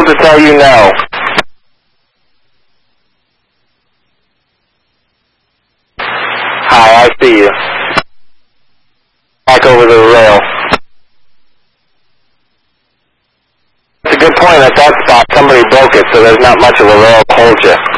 told to tell you no. Hi, I see you. Back over the rail. It's a good point. At that spot, somebody broke it, so there's not much of a rail to hold you.